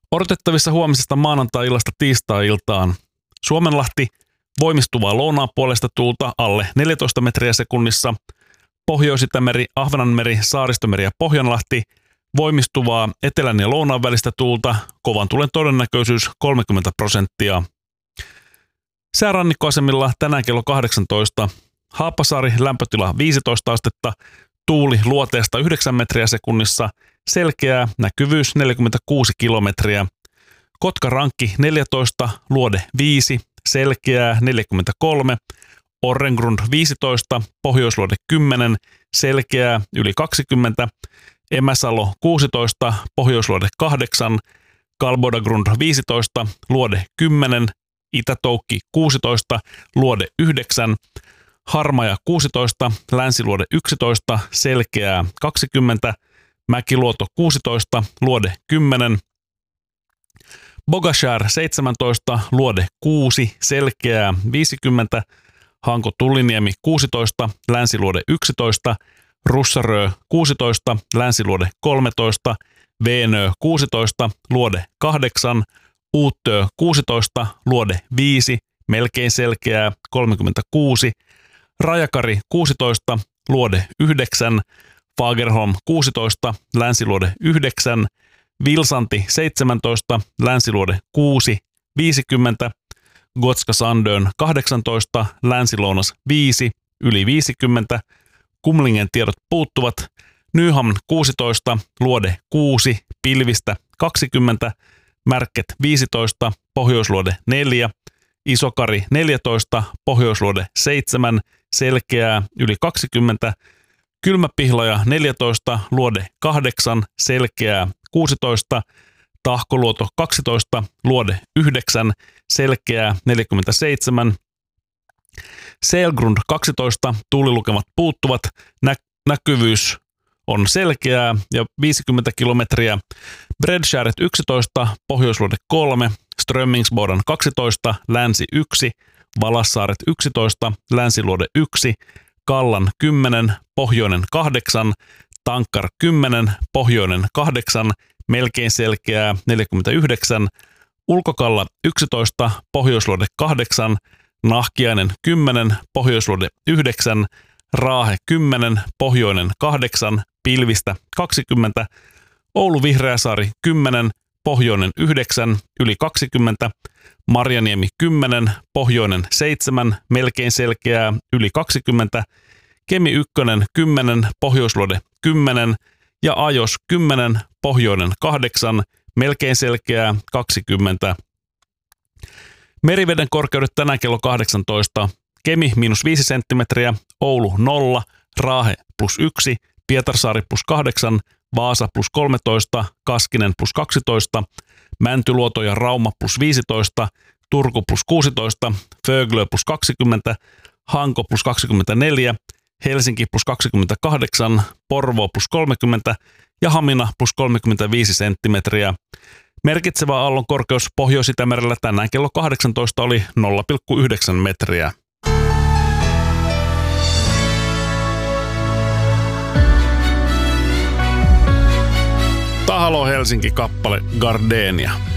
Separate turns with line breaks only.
Odotettavissa huomisesta maanantai-illasta tiistai-iltaan. Suomenlahti voimistuvaa lounaanpuoleista tuulta alle 14 metriä sekunnissa. Pohjois-Itämeri, Ahvenanmeri, Saaristomeri ja Pohjanlahti voimistuvaa etelän ja lounaan välistä tuulta. Kovan tuulen todennäköisyys 30%. Säärannikkoasemilla tänään kello 18. Haapasaari lämpötila 15 astetta. Tuuli luoteesta 9 metriä sekunnissa. Selkeää, näkyvyys 46 kilometriä. Kotka-Rankki 14, luode 5, selkeää 43. Orrengrund 15, pohjoisluode 10, selkeää yli 20. Emäsalo 16, pohjoisluode 8. Kalbodagrund 15, luode 10. Itätoukki 16, luode 9. Harmaja 16, länsiluode 11, selkeää 20. Mäkiluoto 16, luode 10. Bogashär 17, luode 6, selkeää 50. Hanko Tulliniemi 16, länsiluode 11. Russarö 16, länsiluode 13. Veenö 16, luode 8. Uuttö 16, luode 5, melkein selkeää 36. Rajakari 16, luode 9. Fagerholm 16, länsiluode 9, Vilsanti 17, länsiluode 6, 50, Gotska Sandön 18, länsilounas 5, yli 50, Kumlingen tiedot puuttuvat, Nyhamn 16, luode 6, pilvistä 20, Märket 15, pohjoisluode 4, Isokari 14, pohjoisluode 7, selkeää yli 20, Kylmäpihlaja 14, luode 8, selkeää 16, Tahkoluoto 12, luode 9, selkeää 47, Selgrund 12, tuulilukemat puuttuvat, näkyvyys on selkeää ja 50 kilometriä, Bredskäret 11, pohjoisluode 3, Strömmingsboden 12, länsi 1, Valassaaret 11, länsiluode 1, Kallan 10, pohjoinen 8, Tankkar 10, pohjoinen 8, melkein selkeää 49, Ulkokalla 11, pohjoisluode 8, Nahkiainen 10, pohjoisluode 9, Raahe 10, pohjoinen 8, pilvistä 20, Oulu Vihreäsaari 10, pohjoinen 9, yli 20, Marjaniemi 10, pohjoinen 7, melkein selkeää yli 20, Kemi 1 10, pohjoisluode 10 ja Ajos 10, pohjoinen 8, melkein selkeää 20. Meriveden korkeudet tänään kello 18. Kemi -5 senttimetriä, Oulu 0, Raahe +1, Pietarsaari +8, Vaasa +13, Kaskinen +12, Mäntyluoto ja Rauma +15, Turku +16, Föglö +20, Hanko +24, Helsinki +28, Porvoo +30 ja Hamina +35 senttimetriä. Merkitsevä aallon korkeus Pohjois-Itämerellä tänään kello 18 oli 0,9 metriä. Tahalo Helsinki-kappale Gardenia.